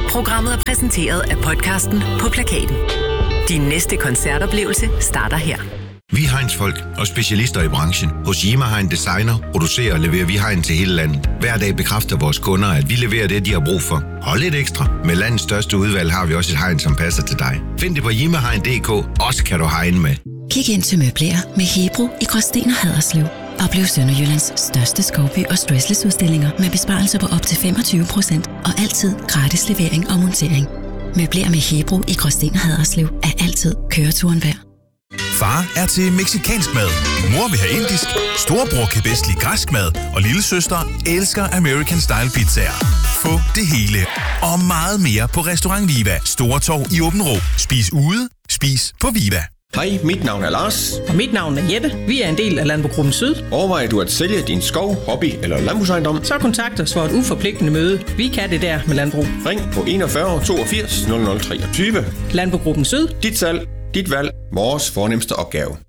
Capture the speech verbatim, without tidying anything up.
Programmet er præsenteret af podcasten På Plakaten. Din næste koncertoplevelse starter her. Vi er Heinz-folk og specialister i branchen. Hos Yima Hein Designer producerer og leverer vi hegn til hele landet. Hver dag bekræfter vores kunder, at vi leverer det, de har brug for. Hold lidt ekstra. Med landets største udvalg har vi også et hegn, som passer til dig. Find det på yima hein punktum d k. Også kan du hegne med. Kig ind til møbler med Hebro i Gråsten og Haderslev. Oplev Sønderjyllands største skovby og stressless-udstillinger med besparelser på op til femogtyve procent og altid gratis levering og montering. Møbler med Hebro i Gråsten og Haderslev er altid køreturen værd. Far er til mexicansk mad, mor vil have indisk, storebror kan bedst lide græsk mad, og lillesøster elsker American Style pizzaer. Få det hele og meget mere på Restaurant Viva, Store Torv i Åbenrå. Spis ude, spis på Viva. Hej, mit navn er Lars. Og mit navn er Jette. Vi er en del af Landbrugruppen Syd. Overvejer du at sælge din skov, hobby eller landbrugsejendom? Så kontakt os for et uforpligtende møde. Vi kan det der med landbrug. Ring på enogfyrre toogfirs nul nul treogtyve. Landbrugruppen Syd. Dit salg, dit valg, vores fornemste opgave.